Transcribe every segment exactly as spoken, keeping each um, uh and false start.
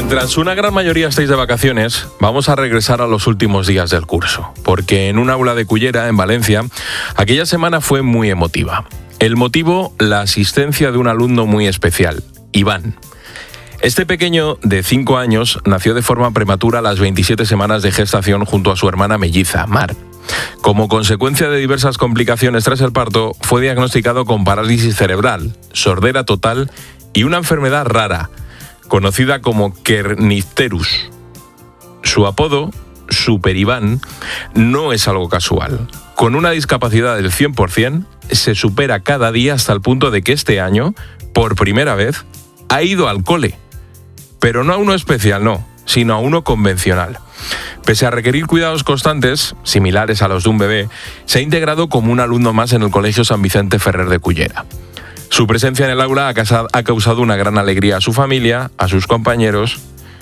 Mientras una gran mayoría estáis de vacaciones, vamos a regresar a los últimos días del curso, porque en un aula de Cullera, en Valencia, aquella semana fue muy emotiva. El motivo, la asistencia de un alumno muy especial, Iván. Este pequeño de cinco años nació de forma prematura a las veintisiete semanas de gestación junto a su hermana melliza, Mar. Como consecuencia de diversas complicaciones tras el parto, fue diagnosticado con parálisis cerebral, sordera total y una enfermedad rara, conocida como Kernicterus. Su apodo, Super Iván, no es algo casual. Con una discapacidad del cien por ciento, se supera cada día hasta el punto de que este año, por primera vez, ha ido al cole. Pero no a uno especial, no, sino a uno convencional. Pese a requerir cuidados constantes, similares a los de un bebé, se ha integrado como un alumno más en el Colegio San Vicente Ferrer de Cullera. Su presencia en el aula ha causado una gran alegría a su familia, a sus compañeros,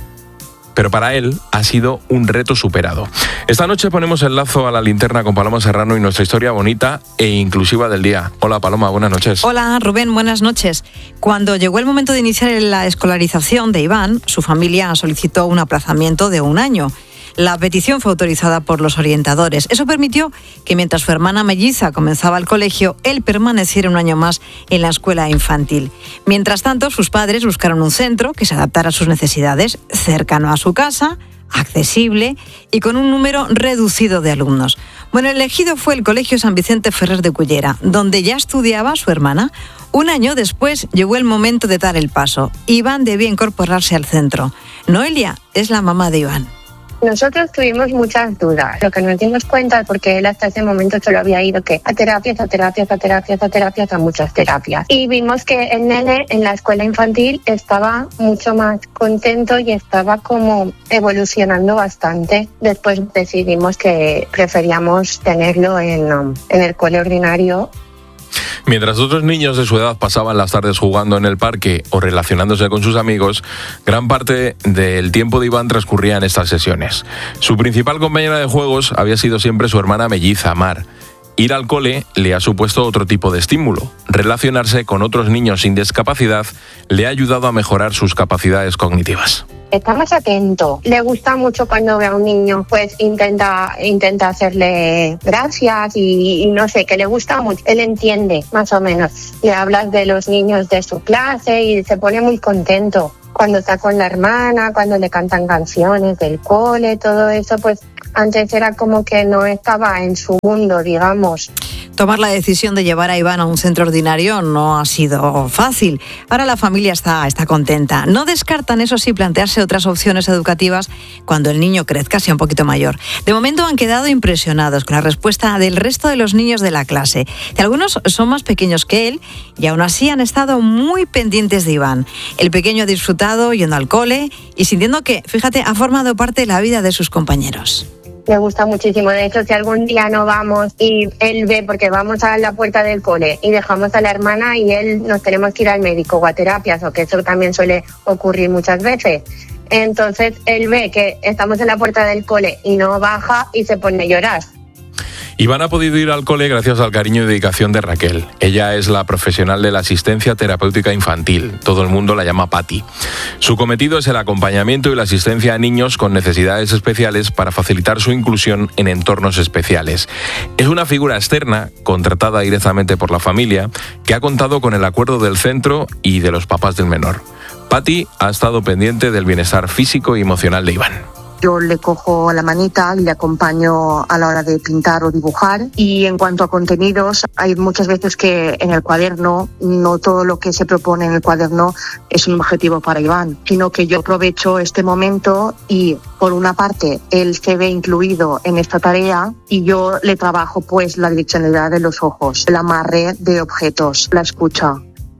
pero para él ha sido un reto superado. Esta noche ponemos el lazo a la linterna con Paloma Serrano y nuestra historia bonita e inclusiva del día. Hola Paloma, buenas noches. Hola Rubén, buenas noches. Cuando llegó el momento de iniciar la escolarización de Iván, su familia solicitó un aplazamiento de un año. La petición fue autorizada por los orientadores. Eso permitió que mientras su hermana melliza comenzaba el colegio, él permaneciera un año más en la escuela infantil. Mientras tanto, sus padres buscaron un centro que se adaptara a sus necesidades, cercano a su casa, accesible y con un número reducido de alumnos. Bueno, el elegido fue el Colegio San Vicente Ferrer de Cullera, donde ya estudiaba su hermana. Un año después llegó el momento de dar el paso. Iván debía incorporarse al centro. Noelia es la mamá de Iván. Nosotros tuvimos muchas dudas. Lo que nos dimos cuenta, porque él hasta ese momento solo había ido que a terapias, a terapias, a terapias, a terapias, a muchas terapias. Y vimos que el nene en la escuela infantil estaba mucho más contento y estaba como evolucionando bastante. Después decidimos que preferíamos tenerlo en, um, en el cole ordinario. Mientras otros niños de su edad pasaban las tardes jugando en el parque o relacionándose con sus amigos, gran parte del tiempo de Iván transcurría en estas sesiones. Su principal compañera de juegos había sido siempre su hermana melliza, Mar. Ir al cole le ha supuesto otro tipo de estímulo. Relacionarse con otros niños sin discapacidad le ha ayudado a mejorar sus capacidades cognitivas. Está más atento. Le gusta mucho cuando ve a un niño, pues intenta, intenta hacerle gracias y, y no sé, que le gusta mucho. Él entiende, más o menos. Le hablas de los niños de su clase y se pone muy contento. Cuando está con la hermana, cuando le cantan canciones del cole, todo eso, pues antes era como que no estaba en su mundo, digamos. Tomar la decisión de llevar a Iván a un centro ordinario no ha sido fácil. Ahora la familia está, está contenta. No descartan, eso sí, plantearse otras opciones educativas cuando el niño crezca, sea un poquito mayor. De momento han quedado impresionados con la respuesta del resto de los niños de la clase. Y algunos son más pequeños que él y aún así han estado muy pendientes de Iván. El pequeño ha disfrutado yendo al cole y sintiendo que, fíjate, ha formado parte de la vida de sus compañeros. Me gusta muchísimo. De hecho, si algún día no vamos y él ve, porque vamos a la puerta del cole y dejamos a la hermana y él nos tenemos que ir al médico o a terapias, o que eso también suele ocurrir muchas veces. Entonces, él ve que estamos en la puerta del cole y no baja y se pone a llorar. Iván ha podido ir al cole gracias al cariño y dedicación de Raquel. Ella es la profesional de la asistencia terapéutica infantil. Todo el mundo la llama Patti. Su cometido es el acompañamiento y la asistencia a niños con necesidades especiales para facilitar su inclusión en entornos especiales. Es una figura externa, contratada directamente por la familia, que ha contado con el acuerdo del centro y de los papás del menor. Patti ha estado pendiente del bienestar físico y emocional de Iván. Yo le cojo la manita y le acompaño a la hora de pintar o dibujar. Y en cuanto a contenidos, hay muchas veces que en el cuaderno, no todo lo que se propone en el cuaderno es un objetivo para Iván, sino que yo aprovecho este momento y, por una parte, él se ve incluido en esta tarea y yo le trabajo pues la direccionalidad de los ojos, el amarre de objetos, la escucha.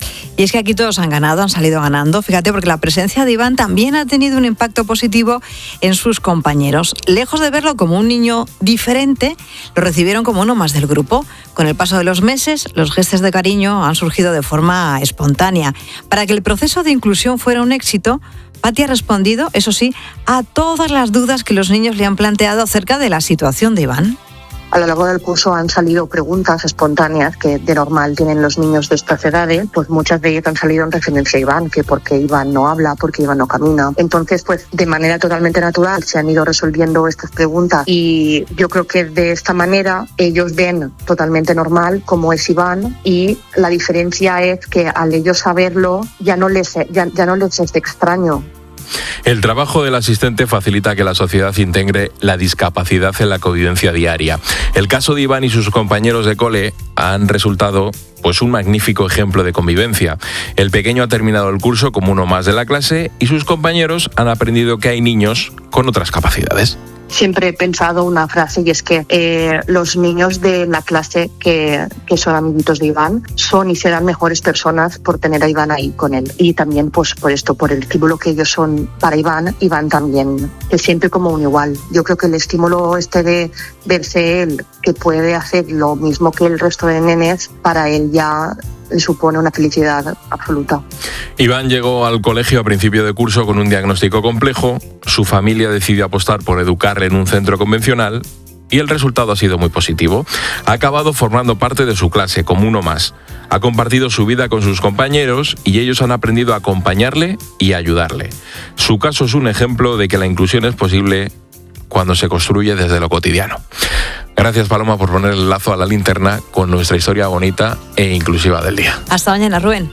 Y es que aquí todos han ganado, han salido ganando, fíjate, porque la presencia de Iván también ha tenido un impacto positivo en sus compañeros. Lejos de verlo como un niño diferente, lo recibieron como uno más del grupo. Con el paso de los meses, los gestos de cariño han surgido de forma espontánea. Para que el proceso de inclusión fuera un éxito, Patti ha respondido, eso sí, a todas las dudas que los niños le han planteado acerca de la situación de Iván. a lo largo del curso han salido preguntas espontáneas que de normal tienen los niños de estas edades, pues muchas de ellas han salido en referencia a Iván, que porque Iván no habla, porque Iván no camina. Entonces, pues de manera totalmente natural se han ido resolviendo estas preguntas y yo creo que de esta manera ellos ven totalmente normal cómo es Iván y la diferencia es que al ellos saberlo ya no les, ya, ya no les es extraño. El trabajo del asistente facilita que la sociedad integre la discapacidad en la convivencia diaria. El caso de Iván y sus compañeros de cole han resultado pues un magnífico ejemplo de convivencia. El pequeño ha terminado el curso como uno más de la clase y sus compañeros han aprendido que hay niños con otras capacidades. Siempre he pensado una frase y es que eh, los niños de la clase que, que son amiguitos de Iván son y serán mejores personas por tener a Iván ahí con él. Y también pues por esto, por el estímulo que ellos son para Iván, Iván también se siente como un igual. Yo creo que el estímulo este de verse él, que puede hacer lo mismo que el resto de nenes, para él ya le supone una felicidad absoluta. Iván llegó al colegio a principio de curso con un diagnóstico complejo. Su familia decidió apostar por educarle en un centro convencional y el resultado ha sido muy positivo. Ha acabado formando parte de su clase como uno más. Ha compartido su vida con sus compañeros y ellos han aprendido a acompañarle y a ayudarle. Su caso es un ejemplo de que la inclusión es posible cuando se construye desde lo cotidiano. Gracias, Paloma, por poner el lazo a la linterna con nuestra historia bonita e inclusiva del día. Hasta mañana, Rubén.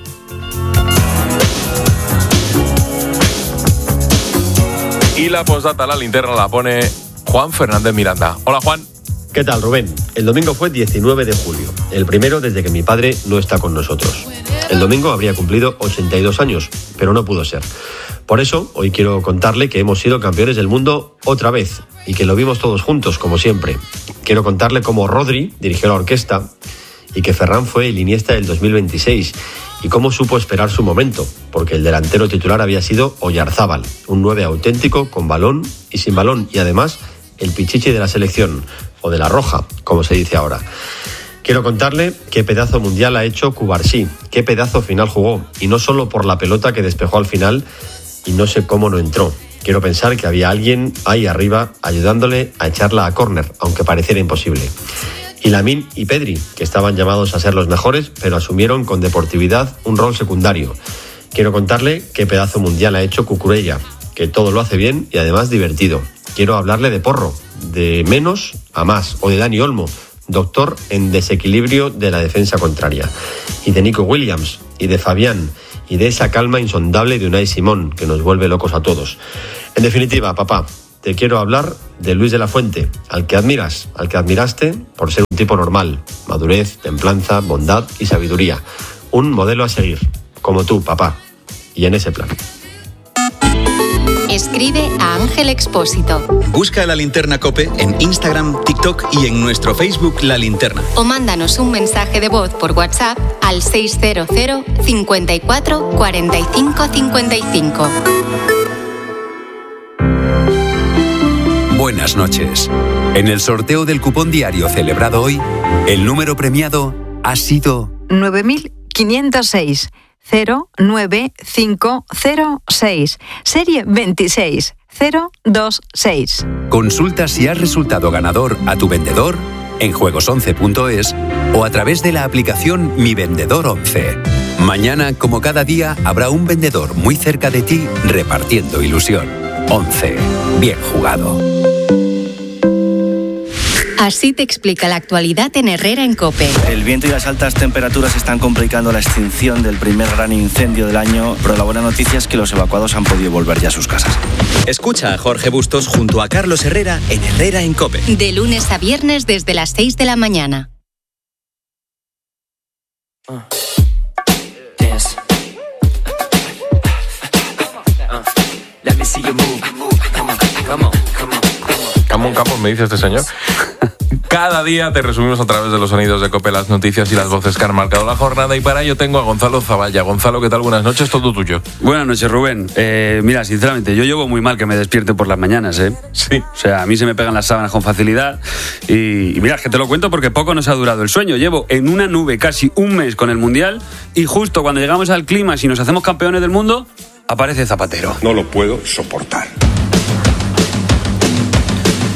Y la postdata a la linterna la pone Juan Fernández Miranda. Hola, Juan. ¿Qué tal, Rubén? El domingo fue diecinueve de julio, el primero desde que mi padre no está con nosotros. El domingo habría cumplido ochenta y dos años, pero no pudo ser. Por eso, hoy quiero contarle que hemos sido campeones del mundo otra vez y que lo vimos todos juntos, como siempre. Quiero contarle cómo Rodri dirigió la orquesta y que Ferran fue el Iniesta del dos mil veintiséis y cómo supo esperar su momento, porque el delantero titular había sido Oyarzábal, un nueve auténtico con balón y sin balón y además el pichichi de la selección, o de la roja, como se dice ahora. Quiero contarle qué pedazo mundial ha hecho Cubarsí, qué pedazo final jugó, y no solo por la pelota que despejó al final y no sé cómo no entró. Quiero pensar que había alguien ahí arriba ayudándole a echarla a córner, aunque pareciera imposible. Y Lamine y Pedri, que estaban llamados a ser los mejores, pero asumieron con deportividad un rol secundario. Quiero contarle qué pedazo mundial ha hecho Cucurella, que todo lo hace bien y además divertido. Quiero hablarle de Porro, de menos a más, o de Dani Olmo, doctor en desequilibrio de la defensa contraria, y de Nico Williams, y de Fabián, y de esa calma insondable de Unai Simón, que nos vuelve locos a todos. En definitiva, papá, te quiero hablar de Luis de la Fuente, al que admiras, al que admiraste por ser un tipo normal, madurez, templanza, bondad y sabiduría. Un modelo a seguir, como tú, papá, y en ese plan. Escribe a Ángel Expósito. Busca La Linterna COPE en Instagram, TikTok y en nuestro Facebook La Linterna. O mándanos un mensaje de voz por WhatsApp al seis cero cero, cincuenta y cuatro, cuarenta y cinco, cincuenta y cinco. Buenas noches. En el sorteo del cupón diario celebrado hoy, el número premiado ha sido nueve mil quinientos seis. cero nueve cinco cero seis, serie veintiséis cero dos seis. Consulta si has resultado ganador a tu vendedor en juegos once punto es o a través de la aplicación Mi Vendedor once. Mañana, como cada día, habrá un vendedor muy cerca de ti repartiendo ilusión. once. Bien jugado. Así te explica la actualidad en Herrera en COPE. El viento y las altas temperaturas están complicando la extinción del primer gran incendio del año, pero la buena noticia es que los evacuados han podido volver ya a sus casas. Escucha a Jorge Bustos junto a Carlos Herrera en Herrera en COPE. De lunes a viernes desde las seis de la mañana. Uh. Dance. Uh. Let me see you move. Come on, come on, come on. Camón, Camón, me dice este señor. Cada día te resumimos a través de los sonidos de COPE las noticias y las voces que han marcado la jornada, y para ello tengo a Gonzalo Zavalla. Gonzalo, ¿qué tal? Buenas noches, todo tuyo. Buenas noches, Rubén. Eh, mira, sinceramente, yo llevo muy mal que me despierte por las mañanas, ¿eh? Sí. O sea, a mí se me pegan las sábanas con facilidad y, y mira, es que te lo cuento porque poco nos ha durado el sueño. Llevo en una nube casi un mes con el Mundial y justo cuando llegamos al clima, si nos hacemos campeones del mundo, aparece Zapatero. No lo puedo soportar. Bueno,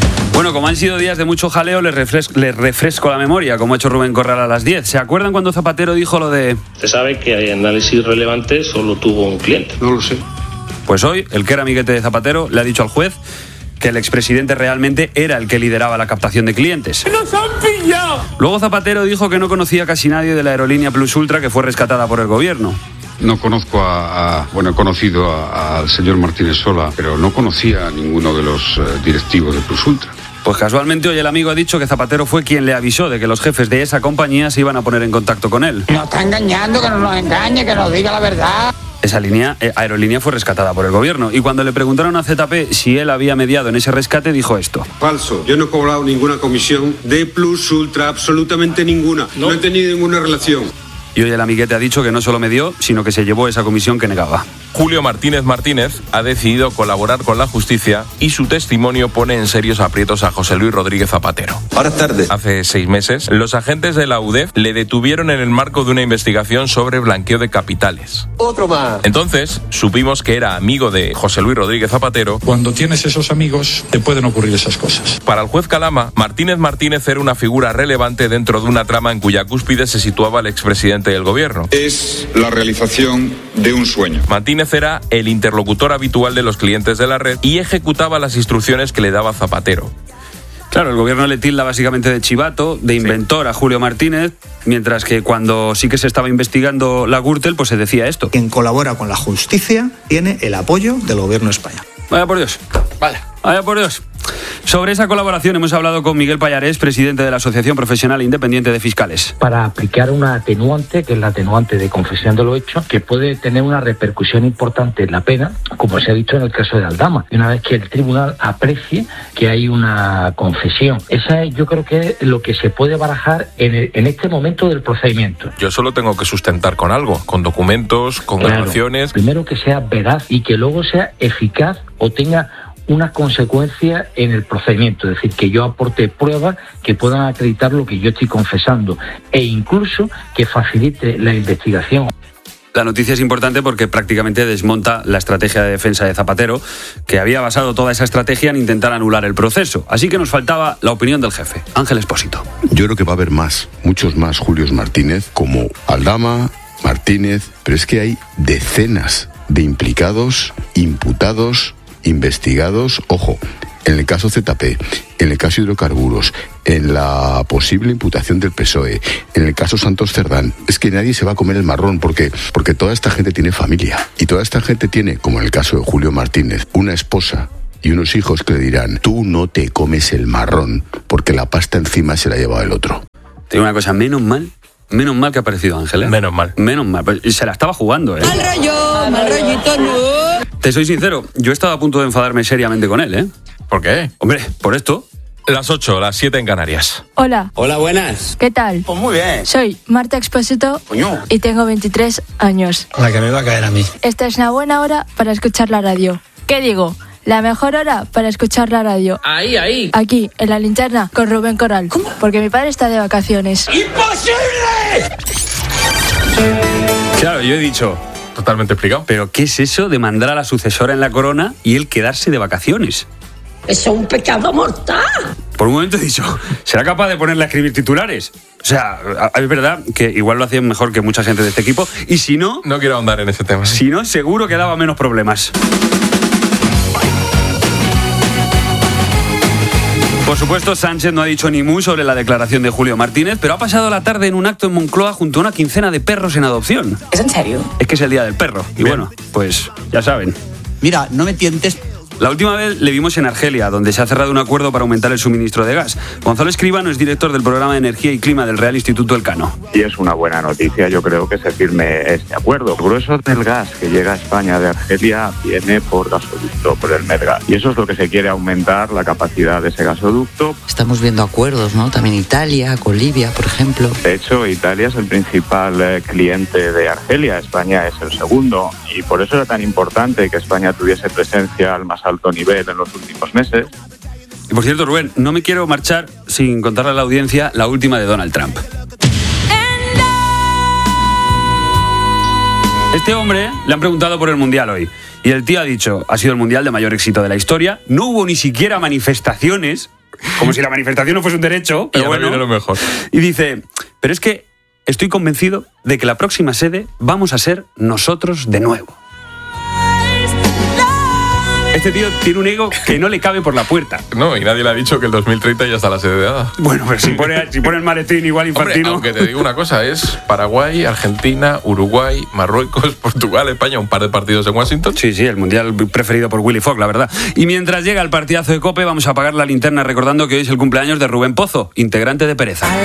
Bueno, como han sido días de mucho jaleo, les refresco, les refresco la memoria, como ha hecho Rubén Corral a las diez. ¿Se acuerdan cuando Zapatero dijo lo de... Usted sabe que hay análisis relevantes solo tuvo un cliente. No lo sé. Pues hoy, el que era amiguete de Zapatero le ha dicho al juez que el expresidente realmente era el que lideraba la captación de clientes. ¡Nos han pillado! Luego Zapatero dijo que no conocía casi nadie de la aerolínea Plus Ultra que fue rescatada por el gobierno. No conozco a... a bueno, he conocido a, al señor Martínez Sola, pero no conocía a ninguno de los eh, directivos de Plus Ultra. Pues casualmente hoy el amigo ha dicho que Zapatero fue quien le avisó de que los jefes de esa compañía se iban a poner en contacto con él. Nos está engañando, que no nos engañe, que nos diga la verdad. Esa línea, eh, aerolínea fue rescatada por el gobierno y cuando le preguntaron a Z P si él había mediado en ese rescate, dijo esto. Falso. Yo no he cobrado ninguna comisión de Plus Ultra, absolutamente ninguna. No, no he tenido ninguna relación. Y hoy el amiguete ha dicho que no solo medió, sino que se llevó esa comisión que negaba. Julio Martínez Martínez ha decidido colaborar con la justicia y su testimonio pone en serios aprietos a José Luis Rodríguez Zapatero. Ahora tarde. Hace seis meses, los agentes de la U D E F le detuvieron en el marco de una investigación sobre blanqueo de capitales. Otro más. Entonces, supimos que era amigo de José Luis Rodríguez Zapatero. Cuando tienes esos amigos, te pueden ocurrir esas cosas. Para el juez Calama, Martínez Martínez era una figura relevante dentro de una trama en cuya cúspide se situaba el expresidente del gobierno. Es la realización de un sueño. Martínez era el interlocutor habitual de los clientes de la red y ejecutaba las instrucciones que le daba Zapatero. Claro, el gobierno le tilda básicamente de chivato, de inventor sí. a Julio Martínez, mientras que cuando sí que se estaba investigando la Gürtel, pues se decía esto. Quien colabora con la justicia tiene el apoyo del gobierno español. Vaya por Dios. Vaya. Vaya por Dios. Sobre esa colaboración hemos hablado con Miguel Pallarés, presidente de la Asociación Profesional Independiente de Fiscales. Para aplicar una atenuante, que es la atenuante de confesión de los hechos, que puede tener una repercusión importante en la pena, como se ha visto en el caso de Aldama. Y una vez que el tribunal aprecie que hay una confesión. Esa es, yo creo que es lo que se puede barajar en, el, en este momento del procedimiento. Yo solo tengo que sustentar con algo, con documentos, con claro, grabaciones. Primero que sea veraz y que luego sea eficaz o tenga una consecuencia en el procedimiento, es decir, que yo aporte pruebas que puedan acreditar lo que yo estoy confesando e incluso que facilite la investigación. La noticia es importante porque prácticamente desmonta la estrategia de defensa de Zapatero, que había basado toda esa estrategia en intentar anular el proceso. Así que nos faltaba la opinión del jefe, Ángel Expósito. Yo creo que va a haber más, muchos más Julios Martínez, como Aldama, Martínez, pero es que hay decenas de implicados, imputados, investigados, ojo, en el caso Z P, en el caso hidrocarburos, en la posible imputación del P S O E, en el caso Santos Cerdán. Es que nadie se va a comer el marrón porque, porque toda esta gente tiene familia y toda esta gente tiene, como en el caso de Julio Martínez, una esposa y unos hijos que le dirán, tú no te comes el marrón porque la pasta encima se la ha llevado el otro. Te digo una cosa, menos mal, menos mal que ha aparecido Ángel, ¿eh? Menos mal. Menos mal, se la estaba jugando, ¿eh? Mal rollo, mal rollito, no. Te soy sincero, yo he estado a punto de enfadarme seriamente con él, ¿eh? ¿Por qué? Hombre, por esto. Las ocho, las siete en Canarias. Hola. Hola, buenas. ¿Qué tal? Pues muy bien. Soy Marta Expósito Coño. y tengo veintitrés años. La que me va a caer a mí. Esta es una buena hora para escuchar la radio. ¿Qué digo? La mejor hora para escuchar la radio. Ahí, ahí. Aquí, en la linterna, con Rubén Corral. ¿Cómo? Porque mi padre está de vacaciones. ¡Imposible! Claro, yo he dicho... Totalmente explicado. ¿Pero qué es eso de mandar a la sucesora en la corona y él quedarse de vacaciones? Eso es un pecado mortal. Por un momento he dicho, ¿será capaz de ponerle a escribir titulares? O sea, es verdad que igual lo hacían mejor que mucha gente de este equipo. Y si no... No quiero ahondar en ese tema. Si no, seguro que daba menos problemas. Por supuesto, Sánchez no ha dicho ni mu sobre la declaración de Julio Martínez, pero ha pasado la tarde en un acto en Moncloa junto a una quincena de perros en adopción. ¿Es en serio? Es que es el día del perro. Y Bien. bueno, pues ya saben. Mira, no me tientes. La última vez le vimos en Argelia, donde se ha cerrado un acuerdo para aumentar el suministro de gas. Gonzalo Escribano es director del programa de Energía y Clima del Real Instituto Elcano. Y es una buena noticia, yo creo, que se firme este acuerdo. El grueso del gas que llega a España de Argelia viene por gasoducto, por el Medgas. Y eso es lo que se quiere, aumentar la capacidad de ese gasoducto. Estamos viendo acuerdos, ¿no? También Italia, con Libia, por ejemplo. De hecho, Italia es el principal eh, cliente de Argelia, España es el segundo. Y por eso era tan importante que España tuviese presencia al más alto nivel en los últimos meses. Y por cierto, Rubén, no me quiero marchar sin contarle a la audiencia la última de Donald Trump. Este hombre le han preguntado por el Mundial hoy. Y el tío ha dicho, ha sido el Mundial de mayor éxito de la historia. No hubo ni siquiera manifestaciones. como si la manifestación no fuese un derecho, pero y ahora bueno. viene lo mejor. Y dice, pero es que estoy convencido de que la próxima sede vamos a ser nosotros de nuevo. Este tío tiene un ego que no le cabe por la puerta. No, y nadie le ha dicho que el dos mil treinta ya está la sede de Ada. Bueno, pero si pone, si pone el maletín igual Infantino... Hombre, aunque te digo una cosa, es Paraguay, Argentina, Uruguay, Marruecos, Portugal, España, un par de partidos en Washington. Sí, sí, el mundial preferido por Willy Fogg, la verdad. Y mientras llega el partidazo de COPE, vamos a apagar la linterna recordando que hoy es el cumpleaños de Rubén Pozo, integrante de Pereza.